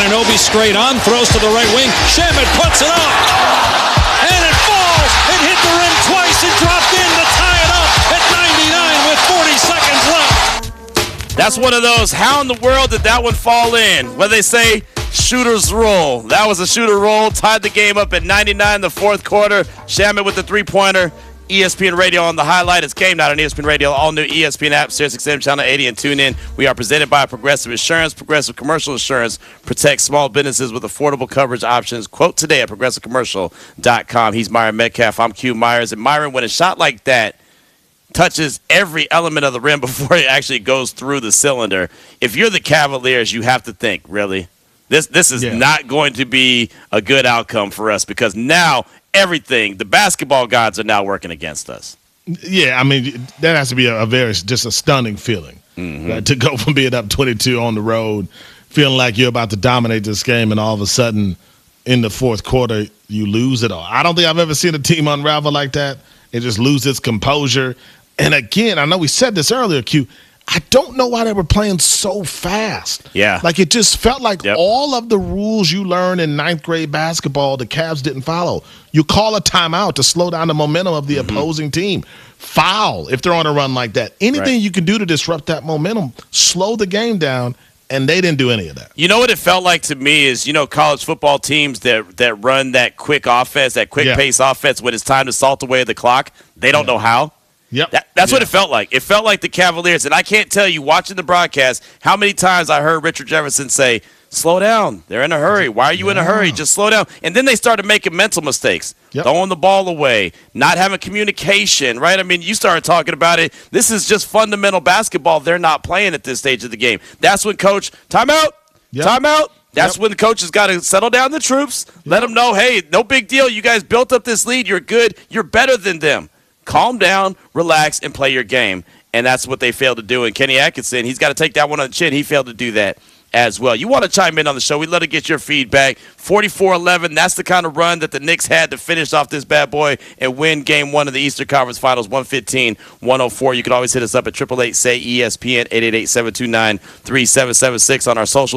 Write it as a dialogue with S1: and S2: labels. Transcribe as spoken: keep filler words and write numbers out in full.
S1: Anunoby straight on, throws to the right wing. Shamet puts it up. And it falls. It hit the rim twice and dropped in to tie it up at ninety-nine with forty seconds left.
S2: That's one of those, how in the world did that one fall in? What they say, shooter's roll. That was a shooter roll, tied the game up at ninety-nine in the fourth quarter. Shamet with the three-pointer. E S P N Radio on the highlight. It's Game Night on E S P N Radio, all new E S P N app, Sirius X M Channel eighty, and tune in. We are presented by Progressive Insurance. Progressive Commercial Insurance protects small businesses with affordable coverage options. Quote today at progressive commercial dot com. He's Myron Metcalf. I'm Q Myers. And Myron, when a shot like that touches every element of the rim before it actually goes through the cylinder, if you're the Cavaliers, you have to think, really, this this is yeah. not going to be a good outcome for us, because now everything, the basketball gods are now working against us.
S3: Yeah, I mean, that has to be a, a very, just a stunning feeling. Mm-hmm. Right? To go from being up twenty-two on the road, feeling like you're about to dominate this game, and all of a sudden in the fourth quarter, you lose it all. I don't think I've ever seen a team unravel like that. It just loses its composure. And again, I know we said this earlier, Q, I don't know why they were playing so fast.
S2: Yeah.
S3: Like, it just felt like
S2: yep.
S3: all of the rules you learned in ninth grade basketball, the Cavs didn't follow. You call a timeout to slow down the momentum of the mm-hmm. opposing team. Foul if they're on a run like that. Anything right. you can do to disrupt that momentum, slow the game down, and they didn't do any of that.
S2: You know what it felt like to me is, you know, college football teams that that run that quick offense, that quick yeah. pace offense when it's time to salt away the clock, they don't yeah. know how.
S3: Yep.
S2: That, that's
S3: yeah.
S2: what it felt like. It felt like the Cavaliers, and I can't tell you, watching the broadcast, how many times I heard Richard Jefferson say, slow down. They're in a hurry. Why are you yeah. in a hurry? Just slow down. And then they started making mental mistakes, yep. throwing the ball away, not having communication, right? I mean, you started talking about it. This is just fundamental basketball they're not playing at this stage of the game. That's when coach, timeout, yep. timeout. That's yep. when the coach has got to settle down the troops, yep. let them know, hey, no big deal. You guys built up this lead. You're good. You're better than them. Calm down, relax, and play your game. And that's what they failed to do. And Kenny Atkinson, he's got to take that one on the chin. He failed to do that as well. You want to chime in on the show. We'd love to get your feedback. forty-four eleven, that's the kind of run that the Knicks had to finish off this bad boy and win game one of the Eastern Conference Finals, one fifteen one oh four. You can always hit us up at eight eight eight, S A Y, E S P N, eight eight eight, seven two nine, three seven seven six on our social